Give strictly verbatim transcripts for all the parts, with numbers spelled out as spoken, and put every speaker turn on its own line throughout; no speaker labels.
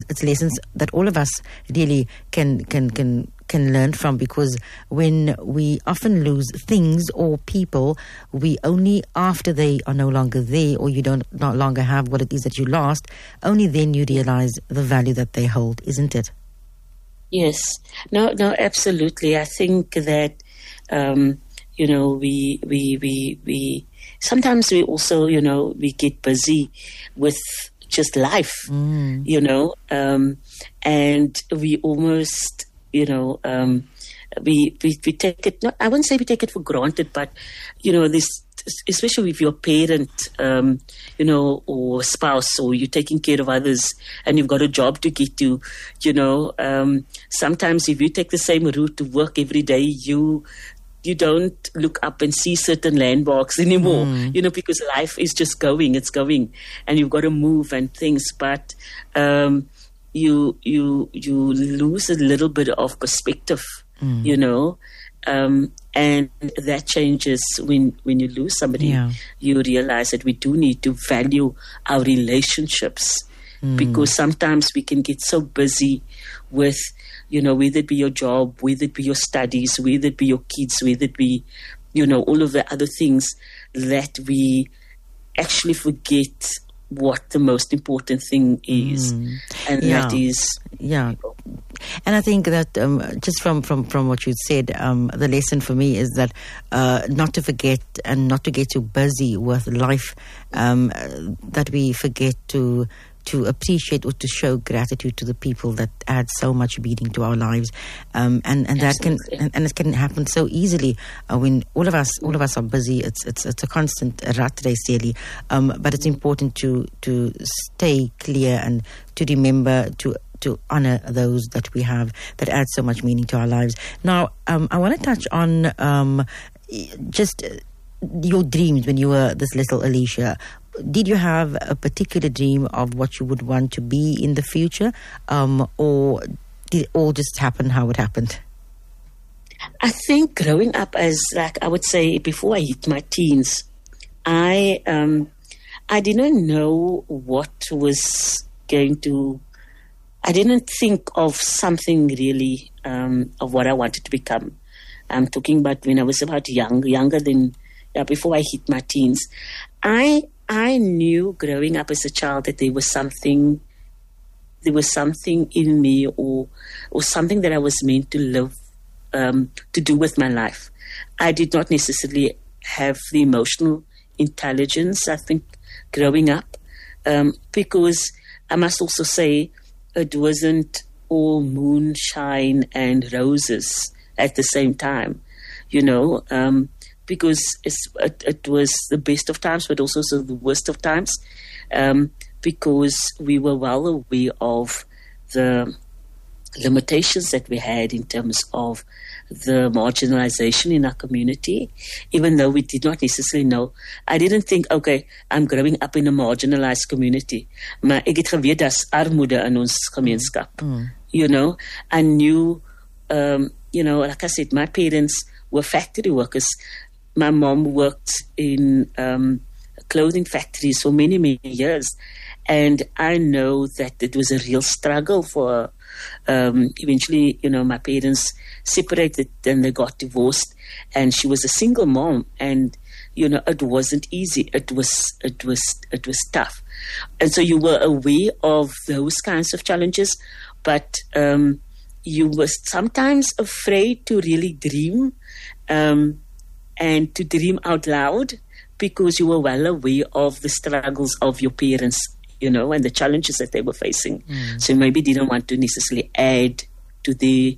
it's lessons that all of us really can can can can learn from, because when we often lose things or people, we only after they are no longer there, or you don't no longer have what it is that you lost, only then you realize the value that they hold, isn't it?
Yes. No, no, absolutely. I think that, um, you know, we, we, we, we, sometimes we also, you know, we get busy with just life, mm. you know, um, and we almost, you know, um, we, we, we take it, not, I wouldn't say we take it for granted, but, you know, this, especially with your parent, um, you know, or spouse, or you're taking care of others and you've got a job to get to, you know, um, sometimes if you take the same route to work every day, you, you don't look up and see certain landmarks anymore, mm. you know, because life is just going, it's going, and you've got to move and things, but, um, you, you, you lose a little bit of perspective, mm. you know, um, and that changes when, when you lose somebody. Yeah. You realize that we do need to value our relationships, mm. because sometimes we can get so busy with, you know, whether it be your job, whether it be your studies, whether it be your kids, whether it be, you know, all of the other things, that we actually forget what the most important thing is. Mm. And
yeah.
that is...
Yeah. And I think that um, just from, from, from what you said, um, the lesson for me is that uh, not to forget and not to get too busy with life, um, that we forget to to appreciate or to show gratitude to the people that add so much meaning to our lives, um, and and that can and, and it can happen so easily uh, when all of us all of us are busy. It's it's it's a constant rat race, really. Um, but it's important to to stay clear and to remember to. to honor those that we have that add so much meaning to our lives. Now, um, I want to touch on um, just your dreams when you were this little Alicia. Did you have a particular dream of what you would want to be in the future, um, or did it all just happen how it happened?
I think growing up as, like, I would say before I hit my teens, I um, I didn't know what was going to. I didn't think of something really um, of what I wanted to become. I'm talking about when I was about young, younger than uh, before I hit my teens. I I knew growing up as a child that there was something, there was something in me, or or something that I was meant to live, um, to do with my life. I did not necessarily have the emotional intelligence, I think, growing up, um, because I must also say it wasn't all moonshine and roses at the same time, you know, um, because it's, it, it was the best of times, but also the worst of times, um, because we were well aware of the limitations that we had in terms of the marginalization in our community, even though we did not necessarily know. I didn't think, okay, I'm growing up in a marginalized community, maar ek het geweet daar's armoede in ons gemeenskap. Mm. You know, I knew, um, you know, like I said, my parents were factory workers. My mom worked in um, clothing factories for many, many years. And I know that it was a real struggle for her. Um, eventually, you know, my parents separated and they got divorced, and she was a single mom, and, you know, it wasn't easy. It was, it was, it was tough. And so you were aware of those kinds of challenges, but um, you were sometimes afraid to really dream, um, and to dream out loud, because you were well aware of the struggles of your parents, you know, and the challenges that they were facing. Mm. So maybe didn't want to necessarily add to the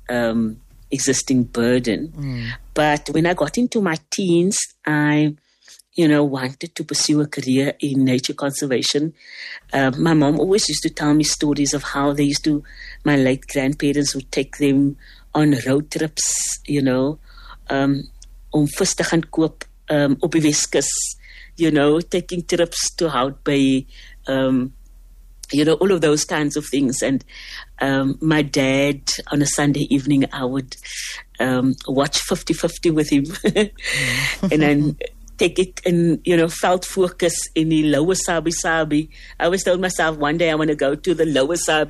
um, existing burden. Mm. But when I got into my teens, I, you know, wanted to pursue a career in nature conservation. Uh, my mom always used to tell me stories of how they used to, my late grandparents would take them on road trips, you know, um, om vis te gaan koop um, op die Weskus, you know, taking trips to Hout Bay, um, you know, all of those kinds of things. And um, my dad, on a Sunday evening, I would um, watch fifty fifty with him and then take it and, you know, felt focus in the lower Sabi Sabi. I always told myself one day I want to go to the lower Sabi